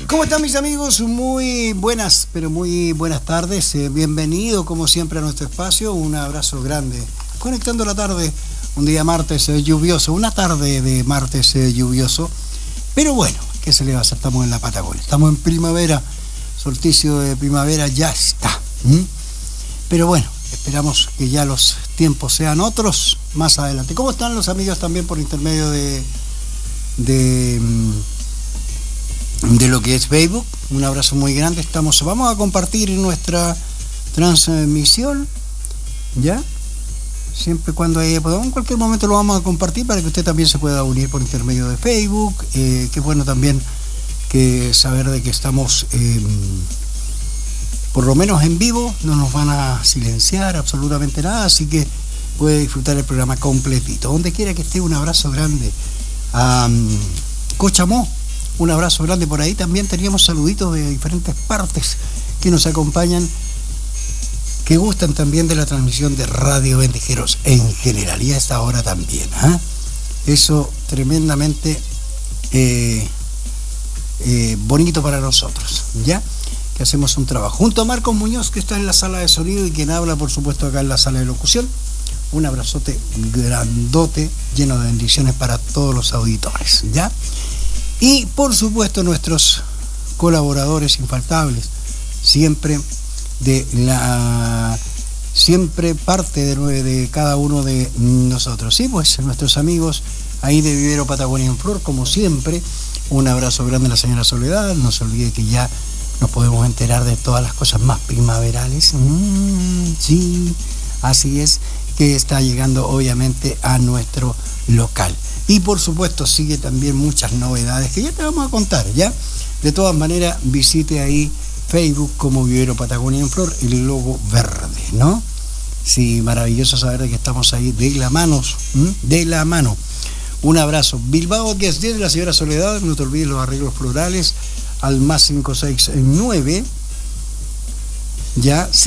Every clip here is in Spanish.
¿Cómo están mis amigos? Muy buenas, pero muy buenas tardes. Bienvenido como siempre a nuestro espacio. Un abrazo grande. Conectando la tarde, un día martes lluvioso, una tarde de martes lluvioso. Pero bueno, ¿qué se le va a hacer? Estamos en la Patagonia, estamos en primavera, solsticio de primavera ya está. Pero bueno, esperamos que ya los tiempos sean otros más adelante. ¿Cómo están los amigos también por intermedio de lo que es Facebook? Un abrazo muy grande. Vamos a compartir nuestra transmisión, ¿ya? Siempre cuando podamos, en cualquier momento lo vamos a compartir para que usted también se pueda unir por intermedio de Facebook. Qué bueno también que saber de que estamos por lo menos en vivo, no nos van a silenciar absolutamente nada, así que puede disfrutar el programa completito. Donde quiera que esté, un abrazo grande a Cochamó. Un abrazo grande por ahí. También teníamos saluditos de diferentes partes que nos acompañan, que gustan también de la transmisión de Radio Ventejeros en general y a esta hora también. Eso tremendamente bonito para nosotros, ¿ya? Que hacemos un trabajo. Junto a Marcos Muñoz, que está en la sala de sonido y quien habla, por supuesto, acá en la sala de locución. Un abrazote grandote, lleno de bendiciones para todos los auditores, ¿ya? Y por supuesto nuestros colaboradores infaltables, siempre parte de cada uno de nosotros. Sí, pues nuestros amigos ahí de Vivero Patagonia en Flor, como siempre, un abrazo grande a la señora Soledad. No se olvide que ya nos podemos enterar de todas las cosas más primaverales. Sí, así es, que está llegando obviamente a nuestro local. Y por supuesto sigue también muchas novedades que ya te vamos a contar, ¿ya? De todas maneras, visite ahí Facebook como Vivero Patagonia en Flor, el logo verde, ¿no? Sí, maravilloso saber de que estamos ahí de la mano, de la mano. Un abrazo. Bilbao 1010 de la señora Soledad, no te olvides los arreglos florales al más 569, ya,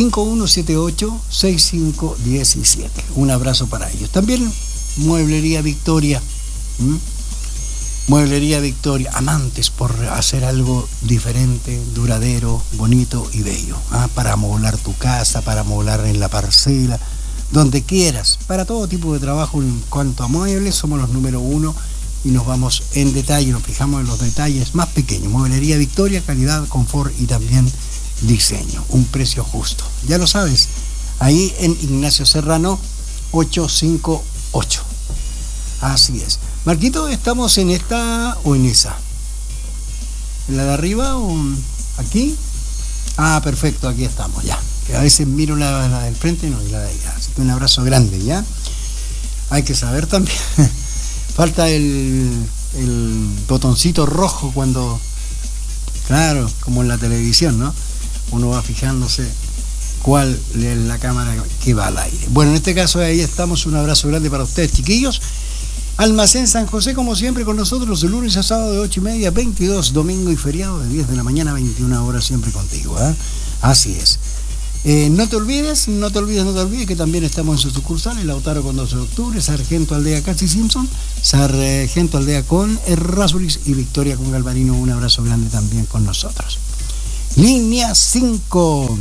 5178-6517. Un abrazo para ellos. También Mueblería Victoria. Mueblería Victoria, amantes por hacer algo diferente, duradero, bonito y bello, para amoblar tu casa, para amoblar en la parcela, donde quieras, para todo tipo de trabajo. En cuanto a muebles, somos los número uno y nos vamos en detalle, nos fijamos en los detalles más pequeños. Mueblería Victoria, calidad, confort y también diseño, un precio justo, ya lo sabes, ahí en Ignacio Serrano 858. Así es. Marquito, ¿estamos en esta o en esa? ¿En la de arriba o aquí? Perfecto, aquí estamos, ya. Que a veces miro la del frente y no, y la de allá. Así que un abrazo grande, ¿ya? Hay que saber también. Falta el botoncito rojo cuando, claro, como en la televisión, ¿no? Uno va fijándose cuál es la cámara que va al aire. Bueno, en este caso ahí estamos. Un abrazo grande para ustedes, chiquillos. Almacén San José, como siempre, con nosotros de lunes a sábado de 8:30 a 22, domingo y feriado de 10 de la mañana a 21 horas, siempre contigo, Así es. No te olvides que también estamos en su sucursal, en Lautaro con 12 de octubre, Sargento Aldea Casi Simpson, Sargento Aldea con Errázuriz y Victoria con Galvarino. Un abrazo grande también con nosotros. Línea 5.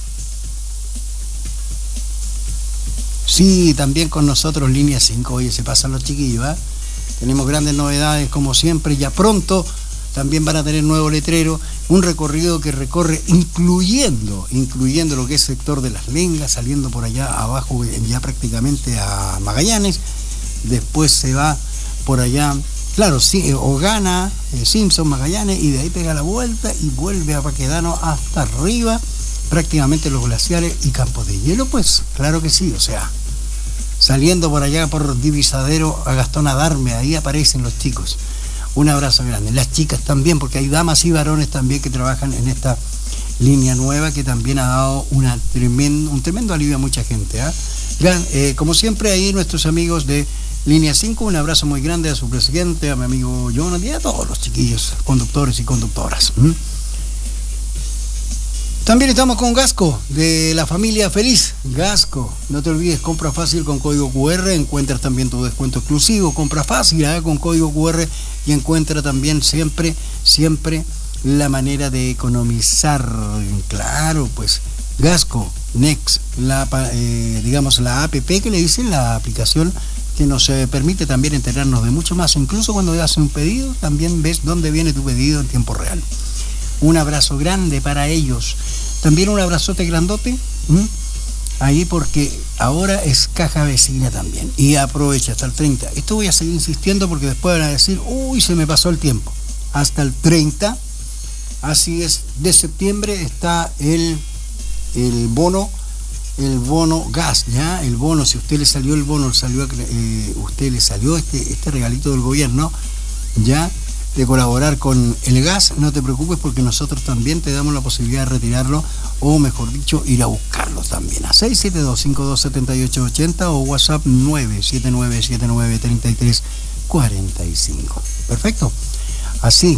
Sí, también con nosotros Línea 5. Oye, se pasan los chiquillos, Tenemos grandes novedades como siempre. Ya pronto también van a tener nuevo letrero, un recorrido que recorre incluyendo lo que es sector de Las Lengas, saliendo por allá abajo ya prácticamente a Magallanes. Después se va por allá, claro, sí, Ogana, Simpson, Magallanes, y de ahí pega la vuelta y vuelve a Baquedano hasta arriba, prácticamente los glaciares y Campos de Hielo. Pues claro que sí, o sea, saliendo por allá por Divisadero a Gastón Adarme, ahí aparecen los chicos. Un abrazo grande. Las chicas también, porque hay damas y varones también que trabajan en esta línea nueva, que también ha dado un tremendo alivio a mucha gente. Como siempre, ahí nuestros amigos de Línea 5, un abrazo muy grande a su presidente, a mi amigo Jonathan y a todos los chiquillos, conductores y conductoras. También estamos con Gasco, de la familia Feliz. Gasco, no te olvides, compra fácil con código QR, encuentras también tu descuento exclusivo. Compra fácil con código QR y encuentra también siempre la manera de economizar. Claro, pues Gasco Next, digamos la app que le dicen, la aplicación que nos permite también enterarnos de mucho más. Incluso cuando haces un pedido, también ves dónde viene tu pedido en tiempo real. Un abrazo grande para ellos. También un abrazote grandote. Ahí porque ahora es caja vecina también. Y aprovecha hasta el 30. Esto voy a seguir insistiendo porque después van a decir, uy, se me pasó el tiempo. Hasta el 30, así es, de septiembre está el bono gas, ¿ya? El bono, si a usted le salió el bono, usted le salió este regalito del gobierno, ¿ya? De colaborar con el gas, no te preocupes porque nosotros también te damos la posibilidad de retirarlo, o mejor dicho, ir a buscarlo también. A 672-527880 o WhatsApp 979793345. Perfecto. Así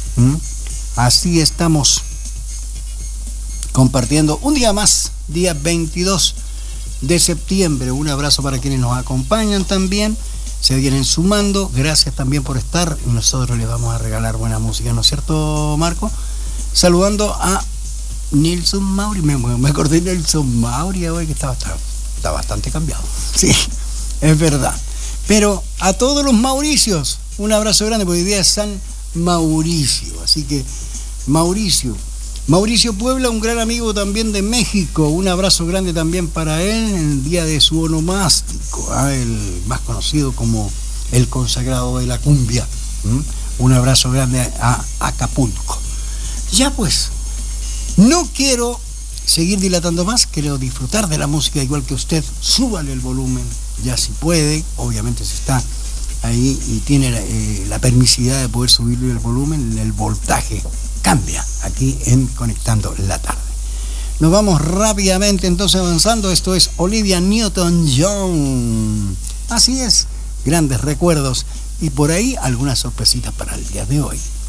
estamos compartiendo un día más, día 22 de septiembre. Un abrazo para quienes nos acompañan también. Se vienen sumando, gracias también por estar. Nosotros les vamos a regalar buena música, ¿no es cierto, Marco? Saludando a Nelson Mauri, me acordé de Nelson Mauri hoy, que está bastante cambiado. Sí, es verdad. Pero a todos los Mauricios, un abrazo grande, porque hoy día es San Mauricio. Así que, Mauricio Puebla, un gran amigo también de México, un abrazo grande también para él en el día de su onomástico, el más conocido como el consagrado de la cumbia. Un abrazo grande a Acapulco. Ya pues, no quiero seguir dilatando más, quiero disfrutar de la música igual que usted. Súbale el volumen, ya si puede, obviamente si está ahí y tiene la permisividad de poder subirle el volumen, el voltaje cambia aquí en Conectando la Tarde. Nos vamos rápidamente entonces avanzando. Esto es Olivia Newton-John. Así es, grandes recuerdos y por ahí algunas sorpresitas para el día de hoy.